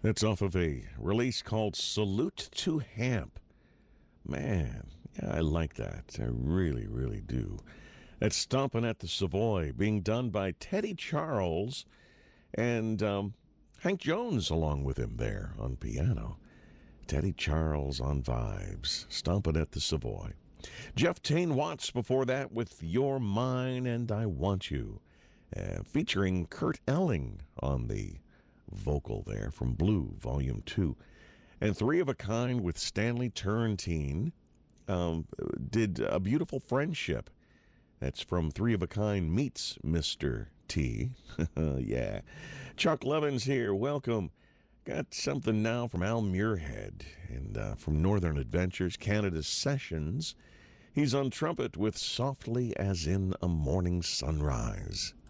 That's off of a release called Salute to Hamp. Man, yeah, I like that. I really, really do. That's Stompin' at the Savoy, being done by Teddy Charles and Hank Jones along with him there on piano. Teddy Charles on vibes, Stompin' at the Savoy. Jeff Tain Watts before that with You're Mine and I Want You, featuring Kurt Elling on the vocal there from Blue, Volume 2. And Three of a Kind with Stanley Turrentine did A Beautiful Friendship. That's from Three of a Kind meets Mr. T. Yeah. Chuck Levins here. Welcome. Got something now from Al Muirhead and from Northern Adventures, Canada's Sessions. He's on trumpet with Softly as in a Morning Sunrise.